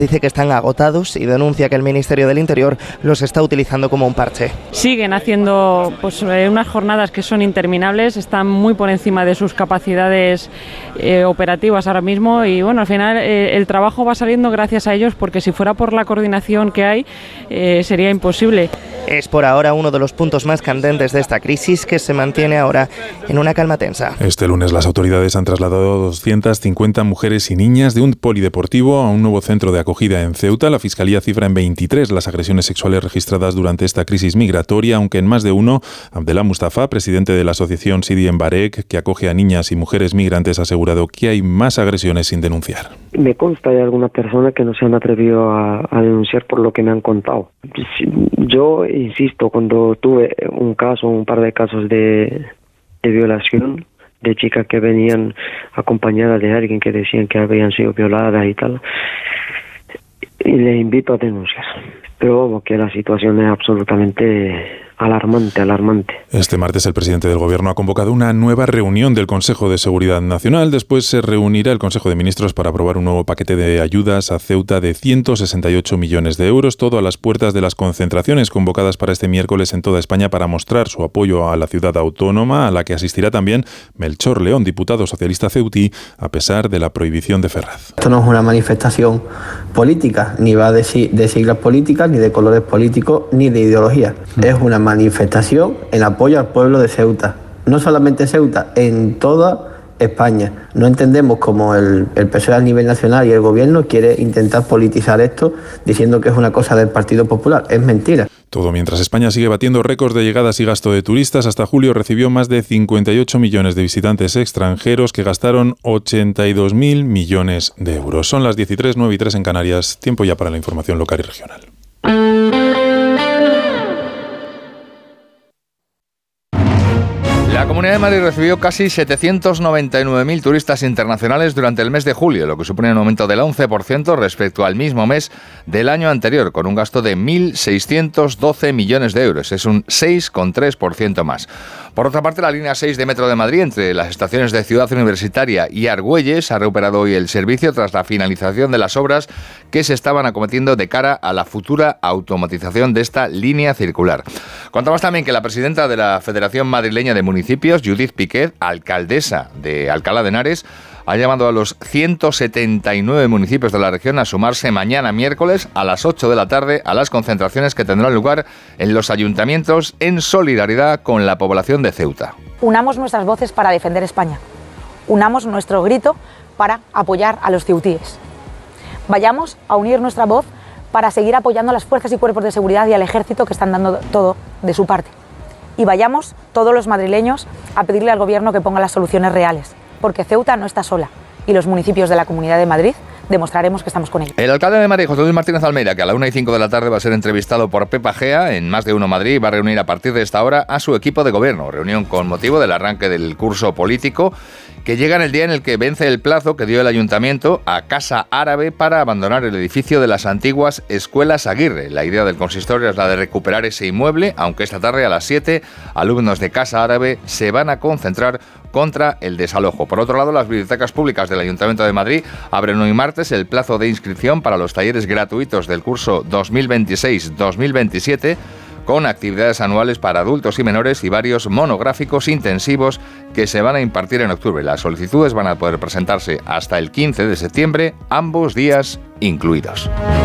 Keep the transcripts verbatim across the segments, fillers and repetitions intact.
Dice que están agotados y denuncia que el Ministerio del Interior los está utilizando como un parche. Siguen haciendo pues, eh, unas jornadas que son interminables, están muy por encima de sus capacidades eh, operativas ahora mismo y bueno, al final eh, el trabajo va saliendo gracias a ellos, porque si fuera por la coordinación que hay eh, sería imposible. Es por ahora uno de los puntos más candentes de esta crisis, que se mantiene ahora en una calma tensa. Este lunes las autoridades han trasladado doscientas cincuenta mujeres y niñas de un polideportivo a un nuevo centro de acogida en Ceuta. La Fiscalía cifra en veintitrés las agresiones sexuales registradas durante esta crisis migratoria, aunque en más de uno, Abdellah Mustafa, presidente de la asociación Sidi Embarek, que acoge a niñas y mujeres migrantes, ha asegurado que hay más agresiones sin denunciar. Me consta de alguna persona que no se han atrevido a, a denunciar por lo que me han contado. Yo insisto, cuando tuve un caso, un par de casos de, de violación, de chicas que venían acompañadas de alguien que decían que habían sido violadas y tal, y les invito a denunciar. Pero vamos, que la situación es absolutamente alarmante, alarmante. Este martes el presidente del Gobierno ha convocado una nueva reunión del Consejo de Seguridad Nacional. Después se reunirá el Consejo de Ministros para aprobar un nuevo paquete de ayudas a Ceuta de ciento sesenta y ocho millones de euros, todo a las puertas de las concentraciones convocadas para este miércoles en toda España para mostrar su apoyo a la ciudad autónoma, a la que asistirá también Melchor León, diputado socialista ceutí, a pesar de la prohibición de Ferraz. Esto no es una manifestación política, ni va de, de siglas políticas, ni de colores políticos, ni de ideología. Mm. Es una manifestación en apoyo al pueblo de Ceuta. No solamente Ceuta, en toda España. No entendemos cómo el, el P S O E a nivel nacional y el Gobierno quiere intentar politizar esto diciendo que es una cosa del Partido Popular. Es mentira. Todo mientras España sigue batiendo récords de llegadas y gasto de turistas. Hasta julio recibió más de cincuenta y ocho millones de visitantes extranjeros que gastaron ochenta y dos mil millones de euros. Son las dieciséis, nueve y tres en Canarias. Tiempo ya para la información local y regional. La Comunidad de Madrid recibió casi setecientos noventa y nueve mil turistas internacionales durante el mes de julio, lo que supone un aumento del once por ciento respecto al mismo mes del año anterior, con un gasto de mil seiscientos doce millones de euros. Es un seis coma tres por ciento más. Por otra parte, la línea seis de Metro de Madrid, entre las estaciones de Ciudad Universitaria y Argüelles, ha recuperado hoy el servicio tras la finalización de las obras que se estaban acometiendo de cara a la futura automatización de esta línea circular. Contamos también que la presidenta de la Federación Madrileña de Municipios, Judith Piquet, alcaldesa de Alcalá de Henares, ha llamado a los ciento setenta y nueve municipios de la región a sumarse mañana miércoles a las ocho de la tarde a las concentraciones que tendrán lugar en los ayuntamientos en solidaridad con la población de Ceuta. Unamos nuestras voces para defender España. Unamos nuestro grito para apoyar a los ceutíes. Vayamos a unir nuestra voz para seguir apoyando a las fuerzas y cuerpos de seguridad y al ejército que están dando todo de su parte. Y vayamos todos los madrileños a pedirle al Gobierno que ponga las soluciones reales, porque Ceuta no está sola y los municipios de la Comunidad de Madrid demostraremos que estamos con ellos. El alcalde de Madrid, José Luis Martínez Almeida, que a la una y cinco de la tarde va a ser entrevistado por Pepa Gea en Más de Uno Madrid, va a reunir a partir de esta hora a su equipo de gobierno. Reunión con motivo del arranque del curso político, que llega en el día en el que vence el plazo que dio el ayuntamiento a Casa Árabe para abandonar el edificio de las antiguas Escuelas Aguirre. La idea del consistorio es la de recuperar ese inmueble, aunque esta tarde a las siete alumnos de Casa Árabe se van a concentrar contra el desalojo. Por otro lado, las bibliotecas públicas del Ayuntamiento de Madrid abren hoy martes el plazo de inscripción para los talleres gratuitos del curso dos mil veintiséis dos mil veintisiete, con actividades anuales para adultos y menores y varios monográficos intensivos que se van a impartir en octubre. Las solicitudes van a poder presentarse hasta el quince de septiembre, ambos días incluidos.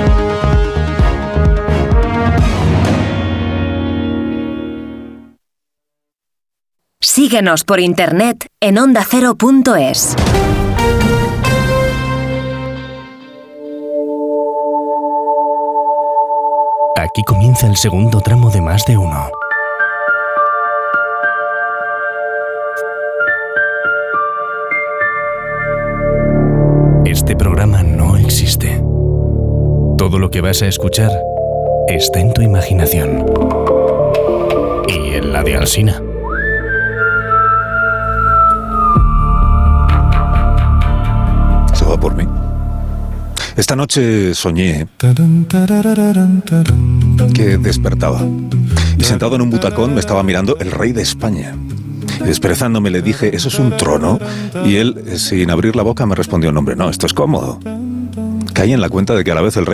Síguenos por internet en onda cero punto es. Aquí comienza el segundo tramo de Más de Uno. Este programa no existe. Todo lo que vas a escuchar está en tu imaginación. Y en la de Alsina. Se va por mí. Esta noche soñé que despertaba y sentado en un butacón me estaba mirando el rey de España. Y desperezándome le dije, ¿eso es un trono? Y él, sin abrir la boca, me respondió, no, hombre, no, esto es cómodo. Caí en la cuenta de que a la vez el rey